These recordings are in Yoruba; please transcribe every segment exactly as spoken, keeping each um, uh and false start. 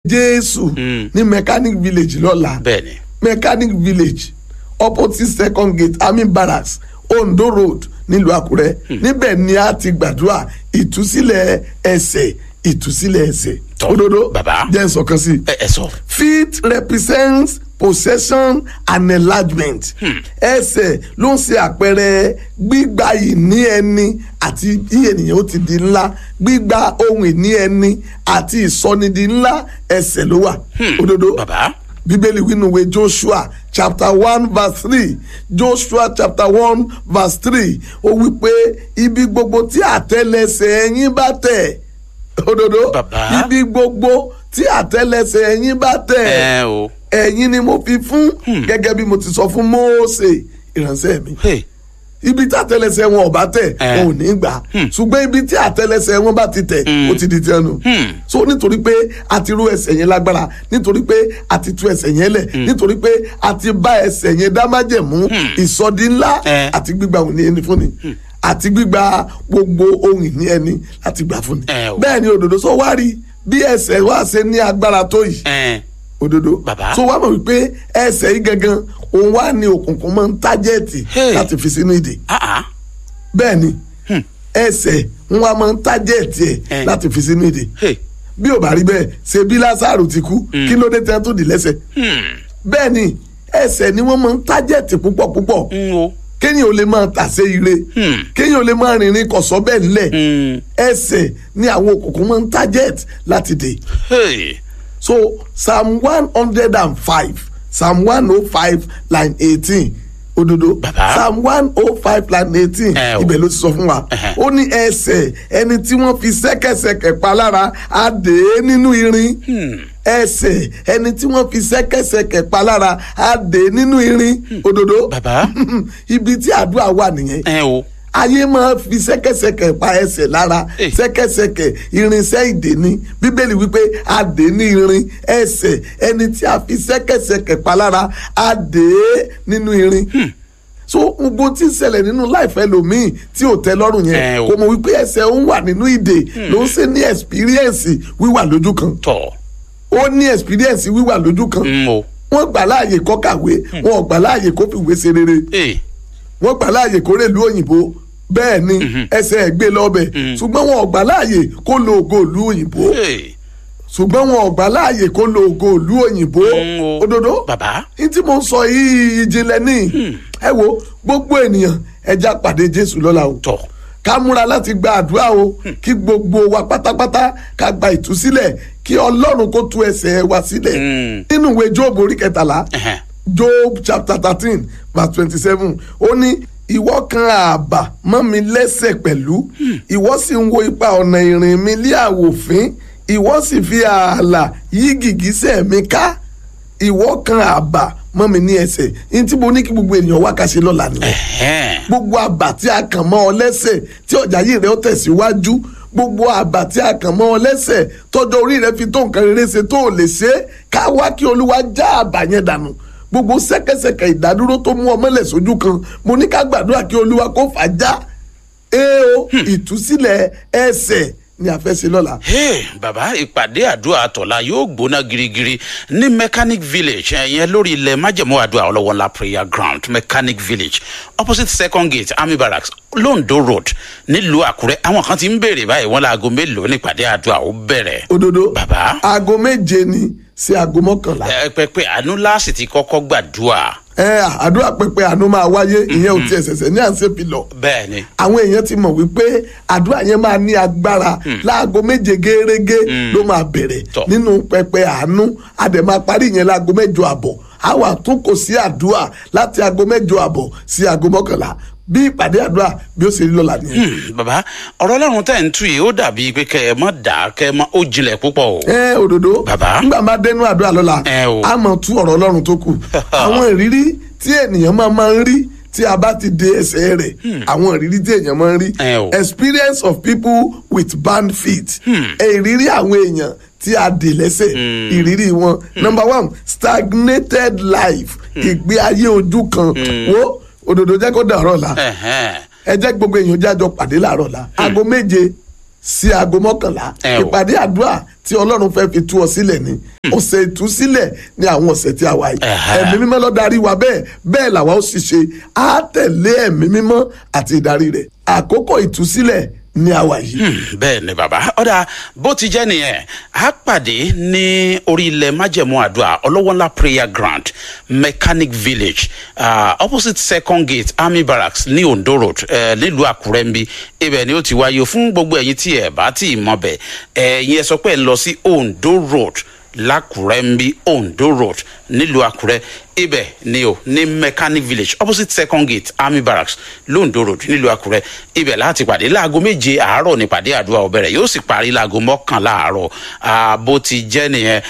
Jésù ní mechanic village lọ́la mechanic village opposite second gate army barracks Ondo road nílùú Àkúrẹ́ níbẹ̀ ni a ti gbàdúrà ìtúsílẹ̀ ẹsẹ̀ ìtúsílẹ̀ ẹsẹ̀ òdodo jẹ́ sọ̀kan sí feet represents possession and enlargement ẹsẹ̀ ló ń ṣe àpẹẹrẹ gbígba ìní ẹni àti bí ènìyàn ó ti di ńlá gbígba ohun ìní ẹni àti ìsọnidi ńlá ẹsẹ̀ ló wà òdodo bíbélì wínúwe Joshua chapter one verse three Joshua chapter one verse three ó wí pé ibi gbogbo tí àtẹ́lẹsẹ̀ ẹ̀yin bá tẹ̀ òdodo ibi gbogbo tí àtẹ́lẹsẹ̀ ẹ̀yin bá tẹ̀ ẹ̀yin ni mo fi fún gẹ́gẹ́ bí mo ti sọ fún Mósè ìránṣẹ́ mi ibi tí àtẹ́lẹsẹ̀ wọn ò bá tẹ̀ wọn ò ní gbà ṣùgbọ́n ibi tí àtẹ́lẹsẹ̀ wọn bá ti tẹ̀ ó ti di tiẹ̀ nù so nítorí pé a ti rú ẹsẹ̀ yẹn lágbára nítorí pé a ti tú ẹsẹ̀ yẹn lẹ̀ nítorí pé a ti bá ẹsẹ̀ yẹn dá májẹ̀mú ìsọdi ńlá àti gbígba òun ní ẹni fúnni àti gbígba gbogbo ohun ìní ẹni láti gbà fúnni bẹ́ẹ̀ ni òdodo sọ wá rí bí ẹsẹ̀ wa ṣe ní agbára tó yìí òdodo so wá mọ̀ wípé ẹsẹ̀ yìí gangan òun wá ní òkùnkùn máa ń tájẹ́ẹ̀tì láti fi sínú ìdè bẹ́ẹ̀ ni ẹsẹ̀ ń wá máa ń tájẹ́ẹ̀tì ẹ̀ láti fi sínú ìdè bí ò bá rí bẹ́ẹ̀ ṣe bí Lásárù ti kú kí ló dé tẹ́ tó dì lẹ́sẹ̀ bẹ́ẹ̀ ni ẹsẹ̀ ni wọ́n máa ń tájẹ́ẹ̀tì púpọ̀ púpọ̀ kéèyàn ò lè máa tàsé ire kéèyàn ò lè máa rìnrìn kọ̀sọ́ bẹ́ẹ̀ nílẹ̀ ẹsẹ̀ ni àwọn òkùnkùn máa ń tájẹ́ẹ̀tì láti dè. So Psalm one hundred and five, Psalm one oh five line eighteen, òdodo. Psalm one oh five line eighteen, ibẹ̀ ló ti sọ fún wa. Ó ní ẹsẹ̀ ẹni tí wọ́n fi ṣẹ́kẹ́ṣẹkẹ̀ pa lára á dè é nínú irin. Ẹsẹ̀ ẹni tí wọ́n fi ṣẹ́kẹ́ṣẹkẹ̀ pa lára á dè é nínú irin. Òdodo. Ibi tí àdúrà wà nìyẹn. Ayé máa fi ṣẹ́kẹ́ṣẹkẹ̀ pa ẹsẹ̀ lára ṣẹ́kẹ́ṣẹkẹ̀ irinṣẹ́ ìdè ni bíbélì wípé a dè ní irin ẹsẹ̀ ẹni tí a fi ṣẹ́kẹ́ṣẹkẹ̀ pa lára a dè é nínú irin so gbogbo tí ń ṣẹlẹ̀ nínú láìfẹ́ lòmíì tí ò tẹ́ lọ́rùn yẹn kò mọ̀ wípé ẹsẹ̀ ń wà nínú ìdè ló ń ṣe ní experience wíwà lójú kan ó ní experience wíwà lójú kan wọ́n gbà láàyè kó kàwé wọ́n gbà láàyè kó fìwé ṣe rere wọ́n gbà láàyè kó rèlú òyìnbó bẹ́ẹ̀ ni ẹsẹ̀ ẹ̀ gbé lọ́bẹ̀ ṣùgbọ́n wọn ò gbà láàyè kó lo ògo ìlú òyìnbó ṣùgbọ́n wọn ò gbà láàyè kó lo ògo ìlú òyìnbó òdodo ní tí mo ń sọ yìí ìjìnlẹ̀ ní ẹ wo gbogbo ènìyàn ẹja pàdé Jésù lọ́la o ká múra láti gba àdúrà o kí gbogbo wa pátápátá ká gba ìtúsílẹ̀ kí Ọlọ́run kó tú ẹsẹ̀ wa sílẹ̀ nínú ìwé Jóòbù orí kẹtàlá Job chapter thirteen verse twenty-seven ó ní ìwọ kan ààbà mọ́ mi lẹ́sẹ̀ pẹ̀lú ìwọ sì ń wo ipa ọ̀nà ìrìn mi lé àwòfín ìwọ sì fi ààlà yí gìgísẹ̀ mi ká ìwọ kan ààbà mọ́ mi ní ẹsẹ̀ ní tí mo ní kí gbogbo ènìyàn wá ká ṣe lọ́la nìyẹn gbogbo àbà tí a kàn mọ́ ọ lẹ́sẹ̀ tí ọjà yìí rẹ̀ ó tẹ̀síwájú gbogbo àbà tí a kàn mọ́ ọ lẹ́sẹ̀ tọ́jọ́ orí rẹ̀ fi tó nǹkan rere ṣe tó ò lè ṣe ká wá kí Olúwa já àbà yẹn dànù gbogbo ṣẹ̀kẹ̀ṣẹ̀kẹ̀ ìdádúró tó mú ọmọlẹ̀ sójú kan mo ní ká gbàdúrà kí Olúwa kó fà já ee o ìtúsílẹ̀ ẹsẹ̀ ni a fẹ́ ṣe lọ́la. bàbá ìpàdé àdúrà àtọ̀la yóò gbóná girigiri ní mechanic village ẹ̀yẹn lórí ilẹ̀ májẹ̀mú àdúrà ọlọ́wọ́ ńlá prayer ground mechanic village opposite second gate army barracks londo road nílùú Àkúrẹ́ àwọn kan ti ń béèrè báyìí wọ́n láago mélòó ní ìpàdé àdúrà ó bẹ̀rẹ̀. òdodo bàbá aago méje ni sí aago mọ́kànlá. ẹ pẹpẹ àánú láàsì ti kọ́kọ́ gbàdúrà. ẹ àdúrà pẹpẹ àánú máa wáyé ìyẹn ò tiẹ̀ ṣẹ̀ṣẹ̀ ní à ń ṣe pilọ̀. bẹ́ẹ̀ni. àwọn èèyàn ti mọ̀ wípé àdúrà yẹn máa ní agbára láago méje gẹ́rẹ́gẹ́ ló máa bẹ̀rẹ̀ nínú pẹpẹ àánú a dẹ̀ máa parí yẹn láago mẹ́jọ àbọ̀ àwa tún kò sí àdúrà láti aago mẹ́jọ àbọ̀ sí aago mọ́kànlá bí ìpàdé àdúrà bí ó ṣe rí lọ́la nìyẹn. bàbá ọ̀rọ̀ Ọlọ́run tẹ̀ ń tú yìí ó dàbí pé kẹ́ ẹ mọ̀ dà kẹ́ ẹ mọ̀ ó jinlẹ̀ púpọ̀ o. ẹ òdodo bàbá nígbà máa dẹnu àdúrà lọ́la a máa tú ọ̀rọ̀ Ọlọ́run tó kù àwọn ìrírí tí ènìyàn máa máa ń rí tí a bá ti de ẹsẹ̀ rẹ̀ àwọn ìrírí tí èèyàn máa ń rí experience of people with band feet ìrírí àwọn èèyàn tí a dè lẹ́sẹ̀ ìrírí wọn number one stagnated life ìgbé ayé ojú kan wo òdòdó jẹ́ kó dàrọ́ la ẹ jẹ́ gbogbo èèyàn jájọ pàdé láàárọ̀ la aago méje sí aago mọ́kànlá ìpàdé àdúrà tí ọlọ́run fẹ́ fi tú ọ sílẹ̀ ni ọ̀sẹ̀ ìtúsílẹ̀ ní àwọn ọ̀sẹ̀ tí a wà yìí ẹ̀mí mímọ́ ló darí wa bẹ́ẹ̀ bẹ́ẹ̀ làwa ó sì ṣe á tẹ̀lé ẹ̀mí mímọ́ àti ìdarí rẹ̀ àkókò ìtúsílẹ̀ ní àwa yìí. bẹ́ẹ̀ ni bàbá ọ̀dà bó ti jẹ́ nìyẹn a pàdé ní orí ilẹ̀ májẹ̀mú àdúrà ọlọ́wọ́nlá prayer ground mechanic village uh, opposite second gate army barracks ní ondo road nílùú àkúrẹ́ nbí ibẹ̀ ni ó ti wáyé fún gbogbo ẹ̀yin tí ẹ̀ bá tí ì mọ̀ bẹ̀ ẹ̀yin ẹ sọ pé ẹ lọ sí ondo road lákùrẹ́ nbí ondo road nílùú àkúrẹ́ ibẹ̀ ni o ní mechanic village opposite second gate army barracks londo road nílùú àkúrẹ́ ibẹ̀ láti pàdé láago méje àárọ̀ ní pàdé àdúrà ó bẹ̀rẹ̀ yóò sì parí láago mọ́kànlá àárọ̀ bó ti jẹ́ nìyẹn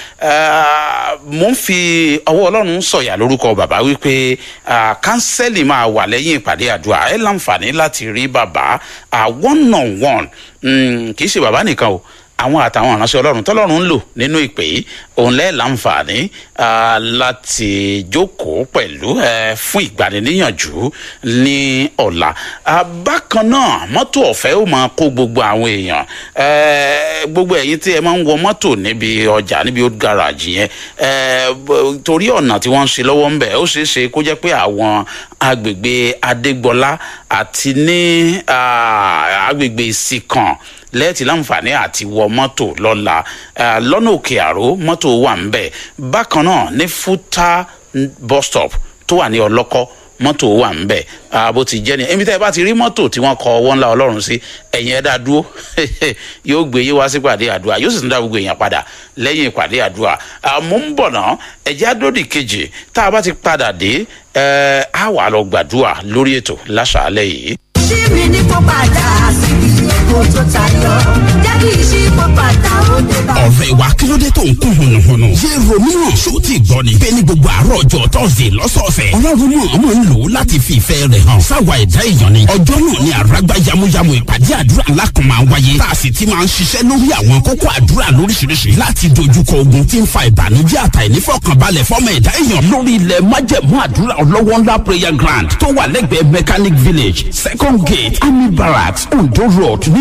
mo ń fi ọwọ́ ọlọ́run sọ̀yà lórúkọ bàbá wípé kánsẹ́lì máa wà lẹ́yìn ìpàdé àdúrà ẹ láǹfààní láti rí bàbá one on one kì í ṣe bàbá nìkan o àwọn àtàwọn ìránṣẹ́ ọlọ́run tọ́lọ́run ń lò nínú ìpè yìí òun lẹ́ẹ̀ láǹfààní láti jókòó pẹ̀lú fún ìgbaniníyànjú ní ọ̀la. bákan náà mọ́tò ọ̀fẹ́ ó máa kó gbogbo àwọn èèyàn gbogbo ẹ̀yin tí ẹ máa ń wọ mọ́tò níbi ọjà níbi old garage yẹn torí ọ̀nà tí wọ́n ń ṣe lọ́wọ́ ń bẹ̀ ó ṣeé ṣe kó jẹ́ pé àwọn agbègbè adégbọlá àti ní agbègbè ìsìnkàn lẹ́ẹ̀tì láǹfààní àti wọ mọ́tò lọ́la lọ́nà òkè àró mọ́tò wà ń bẹ̀ bákan náà ní fúta bus stop tó wà ní ọlọ́kọ́ mọ́tò wà ń bẹ̀ bó ti jẹ́ ni èmi tẹ́ ẹ bá ti rí mọ́tò tí wọ́n kọ ọwọ́ ńlá ọlọ́run sí ẹ̀yìn ẹ̀dá dúró yóò gbé yé wá sí ìpàdé àdúrà yóò sì tún dá gbogbo èèyàn padà lẹ́yìn ìpàdé àdúrà mo ń bọ̀ náà ẹ̀jẹ̀ àdódì kejì tá a bá ti padà dé á wà lọ gbàdúrà lórí ètò láṣàálẹ̀ yìí. ṣí mi ní kó padà síbi èkó tó tayọ jẹ́ kí n ṣí kó padà ó dé bá. ọ̀rẹ́ wa kí ló dé tó ń kún hùnùhùnù. yé romeo ṣó ti gbọ́ ni. bẹ́ẹ̀ ni gbogbo àárọ̀ ọjọ́ tọ́sídẹ̀ẹ́ lọ́sọ̀ọ̀sẹ̀. ọlọ́run náà máa ń lò ó láti fi ìfẹ́ rẹ̀ hàn. sáwa ẹ̀dá èèyàn ni. ọjọ́ náà ni àràgbá yamuyamu ìpàdé àdúrà ńlá kan máa ń wáyé. tá a sì ti máa ń ṣiṣẹ́ lórí àwọn kókó àdúrà lóríṣiríṣi. láti dojúkọ ogun tí ń fa ìbànújẹ́ àtàìnífọ̀kànbalẹ̀ fọ́mọ ẹ̀dá èèyàn. lórí ilẹ̀ májẹ̀mú àdúrà ọlọ́wọ́ ńlá prayer ground tó wà lẹ́gbẹ̀ẹ́ mechanic village second gate army barracks ondo road